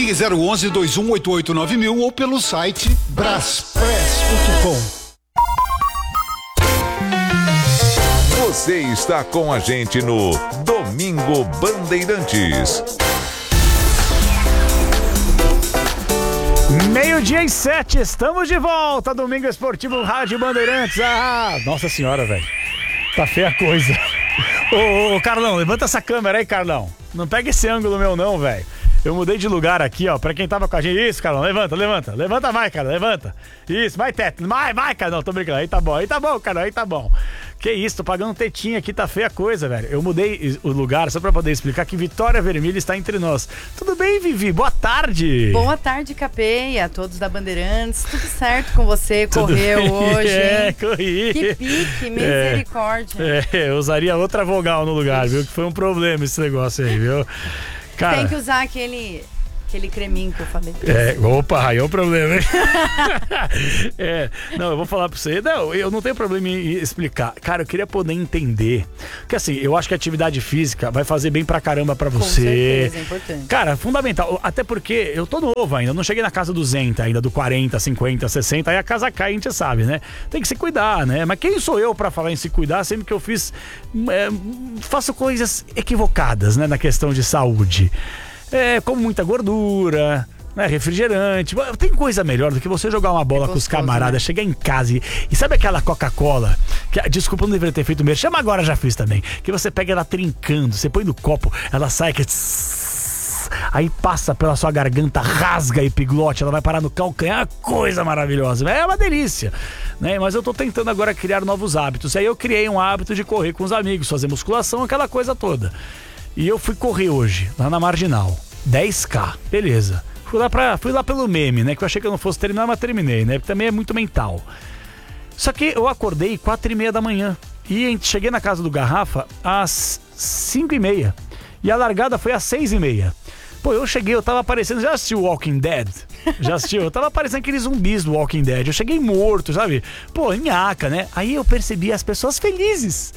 Ligue 011-2188-9000 ou pelo site braspress.com. Você está com a gente no Domingo Bandeirantes. 12:07, estamos de volta, Domingo Esportivo Rádio Bandeirantes. Ah, nossa senhora, velho. Tá feia a coisa. Ô, Carlão, levanta essa câmera aí, Carlão. Não pega esse ângulo meu não, velho. Eu mudei de lugar aqui, ó, pra quem tava com a gente. Isso, Carlão, levanta. Levanta mais, cara, levanta. Isso, vai, teto. Vai, cara. Não, tô brincando. Aí tá bom, cara, aí tá bom. Que isso, tô pagando tetinha aqui, tá feia a coisa, velho. Eu mudei o lugar só pra poder explicar que Vitória Vermelha está entre nós. Tudo bem, Vivi? Boa tarde. Boa tarde, Capê, a todos da Bandeirantes. Tudo certo com você? Correu hoje, hein? Corri. Que pique, misericórdia. Eu usaria outra vogal no lugar, viu? Que foi um problema esse negócio aí, viu? Cara, tem que usar aquele creminho que eu falei. Opa, aí é o problema, hein? Não, eu vou falar pra você. Não, eu não tenho problema em explicar. Cara, eu queria poder entender. Porque assim, eu acho que a atividade física vai fazer bem pra caramba pra você. Com certeza, é importante. Cara, fundamental. Até porque eu tô novo ainda, não cheguei na casa dos 200 ainda, do 40, 50, 60, aí a casa cai, a gente sabe, né? Tem que se cuidar, né? Mas quem sou eu pra falar em se cuidar, sempre que eu faço coisas equivocadas, né? Na questão de saúde. Como muita gordura, né, refrigerante. Tem coisa melhor do que você jogar uma bola com os camaradas, né? Chegar em casa e sabe aquela Coca-Cola? Desculpa, eu não deveria ter feito mesmo. Chama agora, já fiz também. Que você pega ela trincando, você põe no copo, ela sai aí passa pela sua garganta, rasga a epiglote, ela vai parar no calcanhar, coisa maravilhosa. É uma delícia, né? Mas eu tô tentando agora criar novos hábitos. Aí eu criei um hábito de correr com os amigos, fazer musculação, aquela coisa toda. E eu fui correr hoje, lá na Marginal, 10K, beleza. Fui lá pelo meme, né, que eu achei que eu não fosse terminar, mas terminei, né, porque também é muito mental. Só que eu acordei 4:30 da manhã e cheguei na casa do Garrafa às 5:30 e a largada foi às 6:30. Pô, eu cheguei, eu tava aparecendo, já assistiu Walking Dead? Já assistiu? Eu tava aparecendo aqueles zumbis do Walking Dead. Eu cheguei morto, sabe? Pô, nhaca, né? Aí eu percebi as pessoas felizes.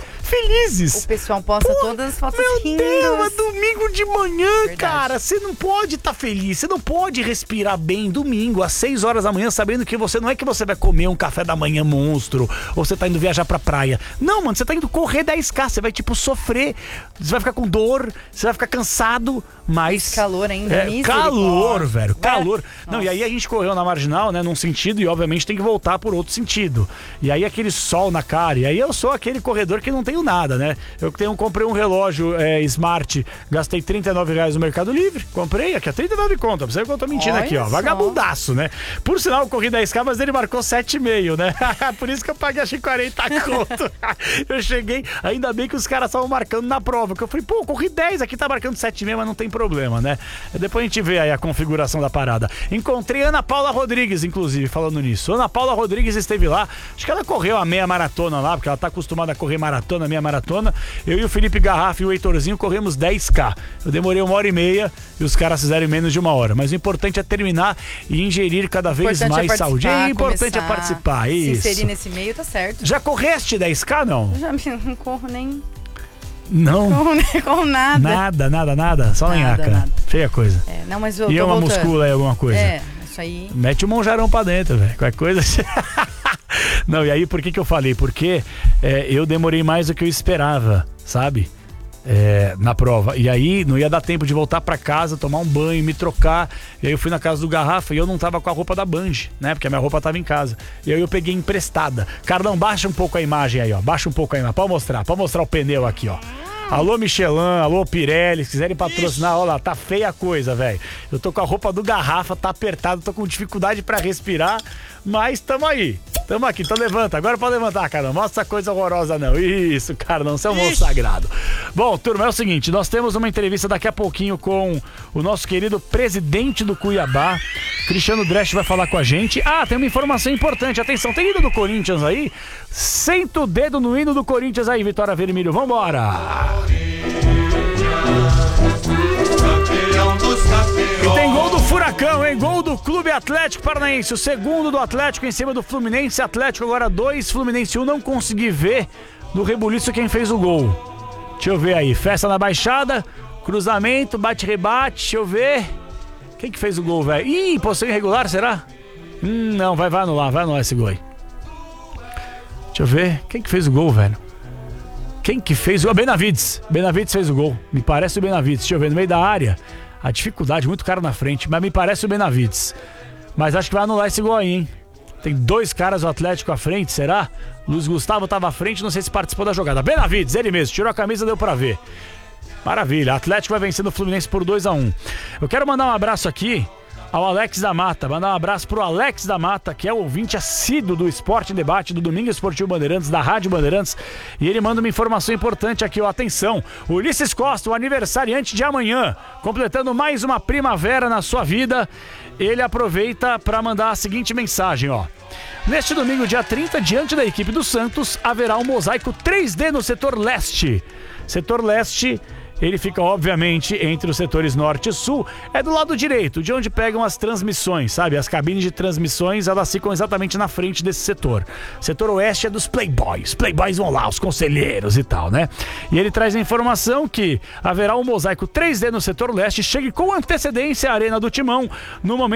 O pessoal posta todas as fotos rindo. Meu Deus, é domingo de manhã, verdade. Cara. Você não pode estar feliz, você não pode respirar bem domingo às 6 horas da manhã, sabendo que você não é que você vai comer um café da manhã monstro, ou você tá indo viajar pra praia. Não, mano, você tá indo correr 10K, você vai sofrer, você vai ficar com dor, você vai ficar cansado, mas... Calor ainda, calor, velho, calor. Nossa. Não, e aí a gente correu na Marginal, né, num sentido, e obviamente tem que voltar por outro sentido. E aí aquele sol na cara, e aí eu sou aquele corredor que não tenho nada, né? Comprei um relógio Smart, gastei R$39 no Mercado Livre, comprei aqui, 39 conto, pra você ver que eu tô mentindo. Olha aqui, ó, vagabundaço, né? Por sinal, eu corri 10K, mas ele marcou 7,5, né? Por isso que eu paguei, achei 40 conto. Eu cheguei, ainda bem que os caras estavam marcando na prova, que eu falei, pô, corri 10, aqui tá marcando 7,5, mas não tem problema, né? Depois a gente vê aí a configuração da parada. Encontrei Ana Paula Rodrigues, inclusive, falando nisso. Ana Paula Rodrigues esteve lá, acho que ela correu a meia maratona lá, porque ela tá acostumada a correr maratona, meia maratona. Eu e o Felipe Garrafa e o Heitorzinho corremos 10K. Eu demorei 1h30 e os caras fizeram em menos de 1 hora. Mas o importante é terminar e ingerir cada vez mais saúde. É importante participar, isso. Se inserir nesse meio, tá certo. Já correste 10K, não? Já não corro nem... Não. Corro nada. Nada. Só nhaca. Feia coisa. Não, mas eu e tô uma voltando. muscula aí, alguma coisa? Isso aí. Mete um monjarão pra dentro, velho. Qualquer coisa. Não, e aí por que eu falei? Porque eu demorei mais do que eu esperava, sabe? Na prova. E aí não ia dar tempo de voltar pra casa, tomar um banho, me trocar. E aí eu fui na casa do Garrafa e eu não tava com a roupa da Band, né? Porque a minha roupa tava em casa. E aí eu peguei emprestada. Carlão, baixa um pouco a imagem aí, ó. Baixa um pouco a imagem. Pode mostrar o pneu aqui, ó. Alô Michelin, alô Pirelli, se quiserem patrocinar, olha lá, tá feia a coisa, velho. Eu tô com a roupa do Garrafa, tá apertado, tô com dificuldade pra respirar, mas tamo aí. Tamo aqui, então levanta. Agora pode levantar, cara. Não mostra essa coisa horrorosa, não. Isso, cara, não. Você é um monstro sagrado. Bom, turma, é o seguinte. Nós temos uma entrevista daqui a pouquinho com o nosso querido presidente do Cuiabá. Cristiano Dresch vai falar com a gente. Tem uma informação importante. Atenção, tem hino do Corinthians aí? Senta o dedo no hino do Corinthians aí, Vitória Vermelho. Vambora! E tem gol do Furacão, hein? Gol do Clube Atlético Paranaense. O segundo do Atlético em cima do Fluminense. Atlético agora 2, Fluminense 1. Não consegui ver no rebuliço quem fez o gol. Deixa eu ver aí. Festa na Baixada. Cruzamento, bate-rebate. Deixa eu ver. Quem que fez o gol, velho? Ih, posição irregular, será? Não, vai anular esse gol aí. Deixa eu ver. Quem que fez o gol, velho? Quem que fez o gol? Benavides. Benavides fez o gol. Me parece o Benavides. Deixa eu ver, no meio da área. A dificuldade, muito cara na frente, mas me parece o Benavides. Mas acho que vai anular esse gol aí, hein? Tem 2 caras do Atlético à frente, será? Luiz Gustavo tava à frente, não sei se participou da jogada. Benavides, ele mesmo, tirou a camisa, deu pra ver. Maravilha, Atlético vai vencendo o Fluminense por 2-1. Eu quero mandar um abraço aqui ao Alex da Mata, mandar um abraço pro Alex da Mata, que é o ouvinte assíduo do Esporte em Debate, do Domingo Esportivo Bandeirantes, da Rádio Bandeirantes, e ele manda uma informação importante aqui, ó, atenção, Ulisses Costa, o aniversariante de amanhã, completando mais uma primavera na sua vida, ele aproveita para mandar a seguinte mensagem, ó. Neste domingo, dia 30, diante da equipe do Santos, haverá um mosaico 3D no setor leste. Setor leste... Ele fica, obviamente, entre os setores norte e sul. É do lado direito, de onde pegam as transmissões, sabe? As cabines de transmissões, elas ficam exatamente na frente desse setor. Setor oeste é dos playboys. Playboys vão lá, os conselheiros e tal, né? E ele traz a informação que haverá um mosaico 3D no setor leste. Chegue com antecedência à Arena do Timão no momento